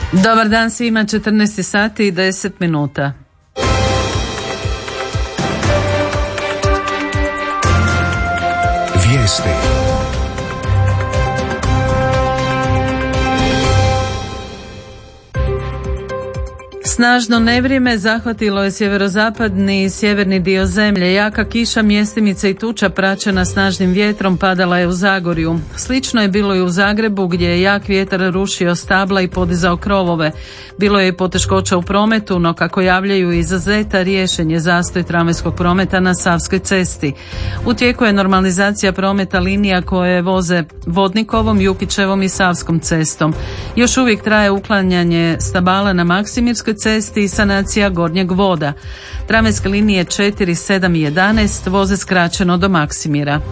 Dobar dan svima, 14 sati i 10 minuta. Vijesti. Snažno nevrijeme zahvatilo je sjeverozapadni i sjeverni dio zemlje. Jaka kiša, mjestimice i tuča praćena snažnim vjetrom padala je u Zagorju. Slično je bilo i u Zagrebu gdje je jak vjetar rušio stabla i podizao krovove. Bilo je i poteškoća u prometu, no kako javljaju iza Zeta, riješen je zastoj tramvajskog prometa na Savskoj cesti. U tijeku je normalizacija prometa linija koje voze Vodnikovom, Jukićevom i Savskom cestom. Još uvijek traje uklanjanje stabala na Maksimirskoj cesti i sanacija gornjeg voda. Tramvajske linije 4, 7 i 11 voze skraćeno do Maksimira.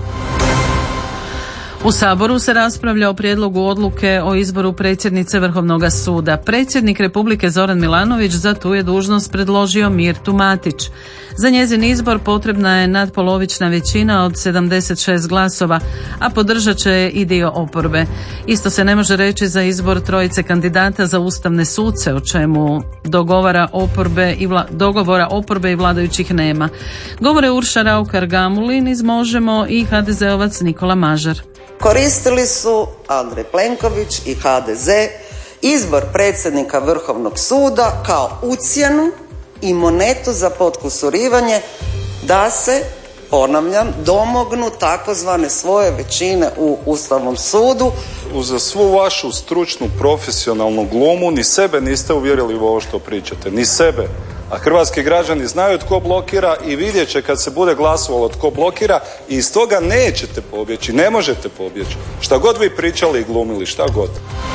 U Saboru se raspravlja o prijedlogu odluke o izboru predsjednice Vrhovnog suda. Predsjednik Republike Zoran Milanović za tu je dužnost predložio Mirtu Matić. Za njezin izbor potrebna je nadpolovična većina od 76 glasova, a podržat će i dio oporbe. Isto se ne može reći za izbor trojice kandidata za ustavne suce, o čemu dogovora oporbe i vladajućih nema. Govore Urša Raukar-Gamulin iz Možemo i HDZ-ovac Nikola Mažar. Koristili su Andrej Plenković i HDZ izbor predsjednika Vrhovnog suda kao ucjenu i monetu za potkusurivanje da se, ponavljam, domognu takozvane svoje većine u Ustavnom sudu. Uza svu vašu stručnu, profesionalnu glumu ni sebe niste uvjerili u ovo što pričate, ni sebe. A hrvatski građani znaju tko blokira i vidjet će kad se bude glasovalo tko blokira i iz toga nećete pobjeći, ne možete pobjeći. Šta god vi pričali i glumili, šta god.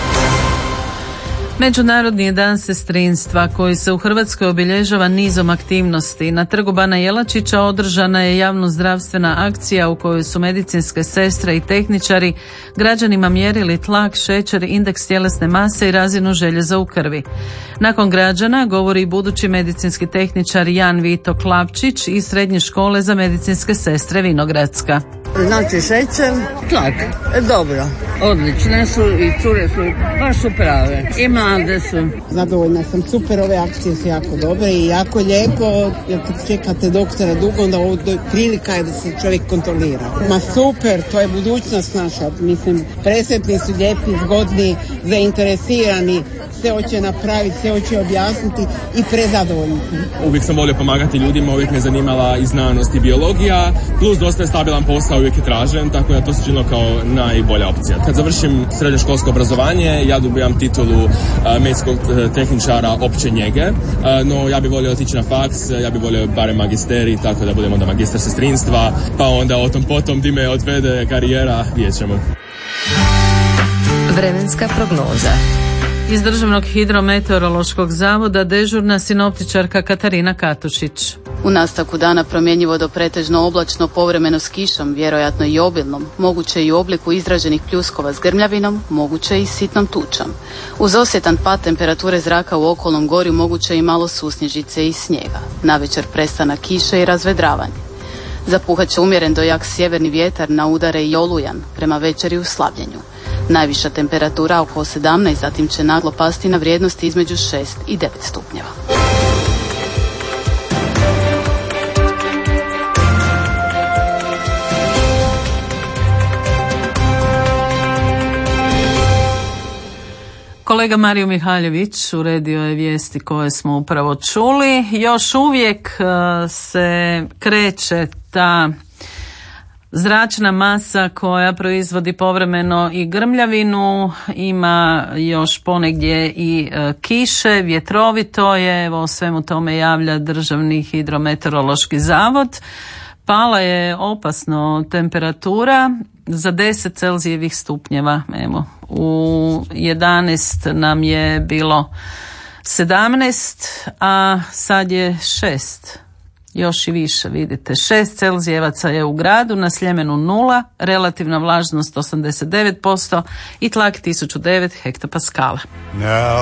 Međunarodni je dan sestrinstva koji se u Hrvatskoj obilježava nizom aktivnosti. Na Trgu Bana Jelačića održana je javnozdravstvena akcija u kojoj su medicinske sestre i tehničari građanima mjerili tlak, šećer, indeks tjelesne mase i razinu željeza u krvi. Nakon građana govori i budući medicinski tehničar Jan Vito Klavčić iz Srednje škole za medicinske sestre Vinogradska. Znači šećer, tlak, dobro, odlične su i cure su, baš su prave i mlade su. Zadovoljna sam, super, ove akcije su jako dobre i jako lijepo, jer kad čekate doktora dugo, onda ovo prilika je da se čovjek kontrolira. Ma super, to je budućnost naša, mislim, presretni su, lijepi, zgodni, zainteresirani, sve hoće napraviti, sve hoće objasniti i prezadovoljni sam. Uvijek sam volio pomagati ljudima, uvijek me zanimala i znanost i biologija, plus dosta je stabilan posao, uvijek je tražen, tako da to se činilo kao najbolja opcija. Kad završim srednjoškolsko obrazovanje, ja dobivam titulu medicinskog tehničara opće njege, no ja bih volio otići na faks, ja bih volio barem magisterij, tako da budem onda magistar sestrinstva, pa onda o tom potom di me odvede karijera, vidjet ćemo. Vremenska prognoza. Iz Državnog hidrometeorološkog zavoda dežurna sinoptičarka Katarina Katušić. U nastavku dana promjenjivo do pretežno oblačno, povremeno s kišom, vjerojatno i obilnom, moguće i u obliku izraženih pljuskova s grmljavinom, moguće i sitnom tučom. Uz osjetan pad temperature zraka u okolnom gorju moguće i malo susnježice i snijega. Navečer prestanak kiše i razvedravanje. Zapuhat će umjeren do jak sjeverni vjetar, na udare i olujan, prema večeri u slabljenju. Najviša temperatura oko 17, zatim će naglo pasti na vrijednosti između 6 i 9 stupnjeva. Kolega Mario Mihaljević uredio je vijesti koje smo upravo čuli. Još uvijek se kreće ta zračna masa koja proizvodi povremeno i grmljavinu, ima još ponegdje i kiše, vjetrovito je, evo o svemu tome javlja Državni hidrometeorološki zavod. Pala je opasno temperatura za 10 Celzijevih stupnjeva, evo u 11 nam je bilo 17, a sad je 6. Još i više, vidite. 6 Celzijevaca je u gradu, na Sljemenu 0, relativna vlažnost 89% i tlak 1009 hektopaskala.